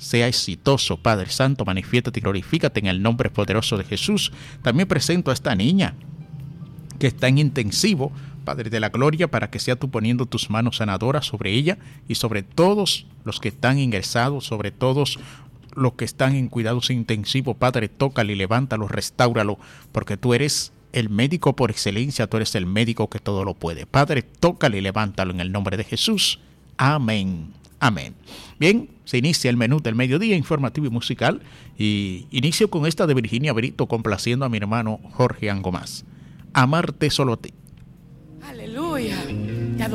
sea exitoso. Padre Santo, manifiéstate y glorifícate en el nombre poderoso de Jesús. También presento a esta niña que está en intensivo, Padre de la Gloria, para que sea tú poniendo tus manos sanadoras sobre ella y sobre todos los que están ingresados, sobre todos los que están en cuidados intensivos. Padre, tócalo y levántalo, restáuralo, porque tú eres el médico por excelencia, tú eres el médico que todo lo puede. Padre, tócalo y levántalo en el nombre de Jesús. Amén. Amén. Bien, se inicia el menú del mediodía informativo y musical, y inicio con esta de Virginia Brito, complaciendo a mi hermano Jorge Angomás. Amarte solo a ti. Aleluya.